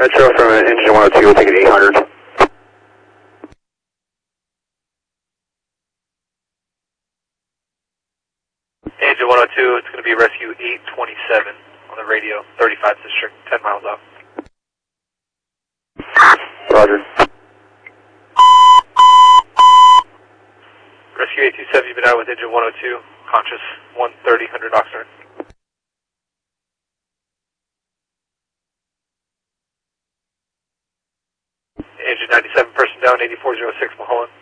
Metro from engine 102, we'll take it 800. Engine 102, it's going to be rescue 827 on the radio, 35 district, 10 miles off. Roger. Rescue 827, you've been out with engine 102, conscious 130, 100 oxygen. Engine 97, person down, 8406 Mulholland.